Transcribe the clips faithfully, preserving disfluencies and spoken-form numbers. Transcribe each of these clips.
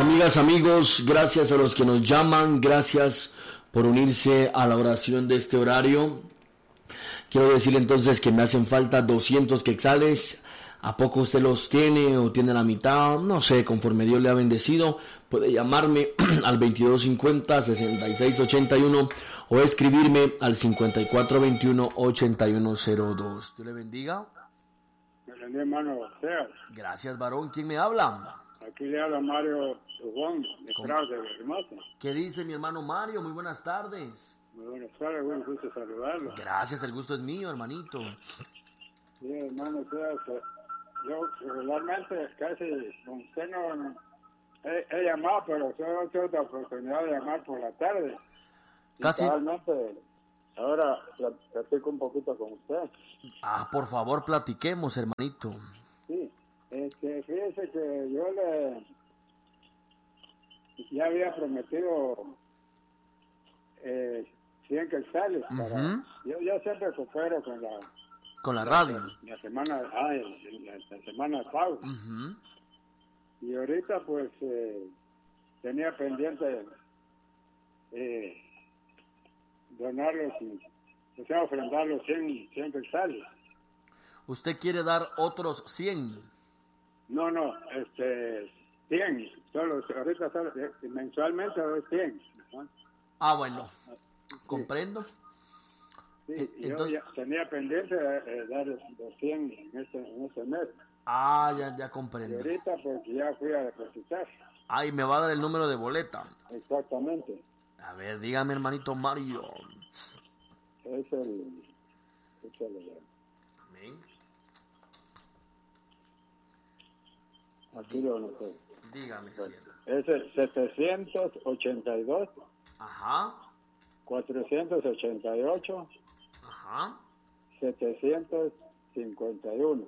Amigas, amigos, gracias a los que nos llaman, gracias por unirse a la oración de este horario. Quiero decirle entonces que me hacen falta doscientos quetzales. ¿A poco usted los tiene o tiene la mitad? No sé, conforme Dios le ha bendecido, puede llamarme al veintidós cincuenta, sesenta y seis ochenta y uno o escribirme al cincuenta y cuatro veintiuno, ochenta y uno cero dos. Dios le bendiga. Me bendiga, hermano. Sea. Gracias, varón. ¿Quién me habla? Aquí le habla Mario Rubón, de Craus de Hermosa. ¿Qué dice mi hermano Mario? Muy buenas tardes. Muy buenas tardes, buen gusto saludarlo. Gracias, el gusto es mío, hermanito. Sí, hermano, o sea, yo regularmente casi con usted no, no he, he llamado, pero solo tengo la oportunidad de llamar por la tarde. Casi. Y realmente ahora platico un poquito con usted. Ah, por favor, platiquemos, hermanito. Sí, este, fíjese que yo le ya había prometido eh, cien quetzales. Uh-huh. Para, yo, yo siempre coopero con la con la radio. La, la semana, ah, la, la semana de pago. Uh-huh. Y ahorita pues eh, tenía pendiente eh, donarlos y, o sea, ofrendar los cien quetzales. ¿Usted quiere dar otros cien? No, no, este, cien. Solo, ahorita solo, mensualmente doy cien. ¿No? Ah, bueno, comprendo. Sí, Entonces, yo ya tenía pendiente de, de dar los cien en este, en este mes. Ah, ya, ya comprendo. Y ahorita pues ya fui a depositar. Ah, y me va a dar el número de boleta. Exactamente. A ver, dígame, hermanito Mario. Es el... Es el... Amén. Aquí lo noté. Dígame, bueno, cielo. Es el setecientos ochenta y dos. Ajá. cuatrocientos ochenta y ocho. Ajá. setecientos cincuenta y uno.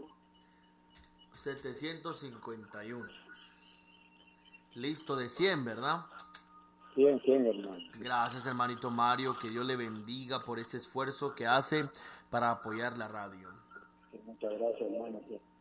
setecientos cincuenta y uno. Listo, de cien, ¿verdad? cien, cien, hermano. Gracias, hermanito Mario. Que Dios le bendiga por ese esfuerzo que hace para apoyar la radio. Sí, muchas gracias, hermano.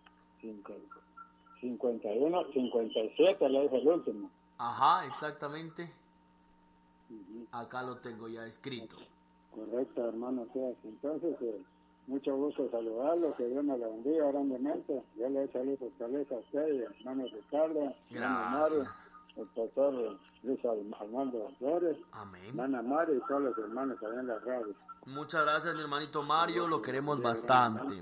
cincuenta y uno, cincuenta y siete le dije el último. Ajá, exactamente. Uh-huh. Acá lo tengo ya escrito. Correcto, hermano. Entonces, eh, mucho gusto saludarlo, que Dios me lo bendiga grandemente. Yo le doy salud y fortaleza a usted y hermano Ricardo, hermano Mario, el pastor Luis Armando Flores, amén, hermana Mario y todos los hermanos allá en la radio. Muchas gracias, mi hermanito Mario, lo queremos bastante.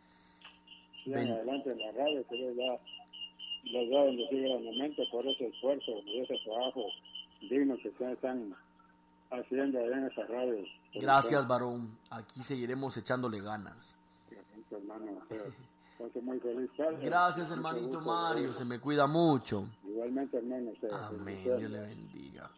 Sigan adelante en la radio, que Dios ya les va a bendecir grandemente por ese esfuerzo y ese trabajo digno que ustedes están haciendo allá en esa radio. Gracias, varón. Aquí seguiremos echándole ganas. Hermano, entonces, muy feliz tarde. Gracias, hermanito Mario. Gusto, se me cuida mucho. Igualmente, hermano. Amén. Dios le bendiga.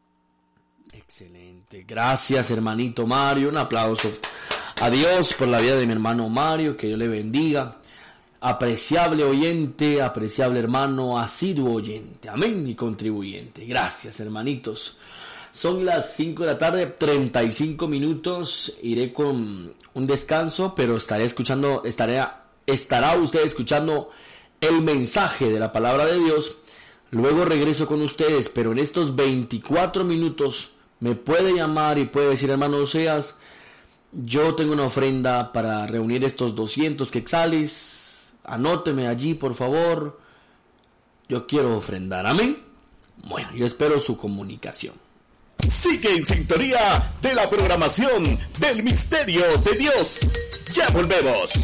Excelente. Gracias, hermanito Mario. Un aplauso a Dios por la vida de mi hermano Mario. Que Dios le bendiga. Apreciable oyente, apreciable hermano, asiduo oyente. Amén. Y contribuyente. Gracias, hermanitos. Son las cinco de la tarde, treinta y cinco minutos. Iré con un descanso, pero estaré escuchando, estaré, estará usted escuchando el mensaje de la palabra de Dios. Luego regreso con ustedes, pero en estos veinticuatro minutos me puede llamar y puede decir, hermano Oseas, yo tengo una ofrenda para reunir estos doscientos quetzales. Anóteme allí, por favor. Yo quiero ofrendar. Amén. Bueno, yo espero su comunicación. Sigue en sintonía de la programación del Misterio de Dios. Ya volvemos.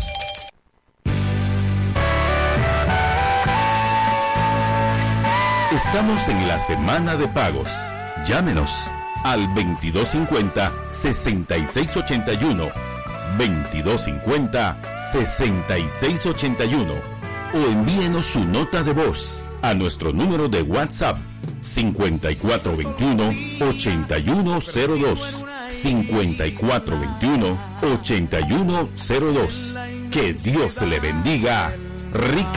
Estamos en la semana de pagos. Llámenos al veintidós cincuenta, sesenta y seis ochenta y uno, veintidós cincuenta, sesenta y seis ochenta y uno o envíenos su nota de voz a nuestro número de WhatsApp cincuenta y cuatro veintiuno, ochenta y uno cero dos, cincuenta y cuatro veintiuno, ochenta y uno cero dos. Que Dios le bendiga rica.